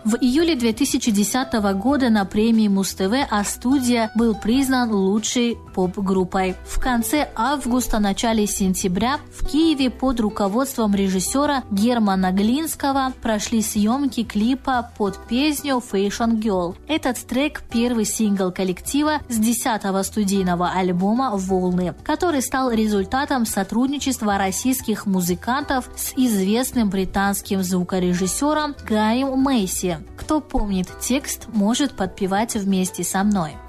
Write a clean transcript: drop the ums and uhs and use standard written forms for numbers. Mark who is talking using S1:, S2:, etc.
S1: В июле 2010 года на премии Муз-ТВ А-студия был признан лучшей поп-группой. В конце августа, начале сентября в Киеве под руководством режиссера Германа Глинского прошли съемки клипа под песню Fashion Girl. Этот трек – первый сингл коллектива с 10-го студийного альбома «Волны», который стал результатом сотрудничества российских музыкантов с известным британским звукорежиссером Гаем Мэйси. Кто помнит текст, может подпевать вместе со мной.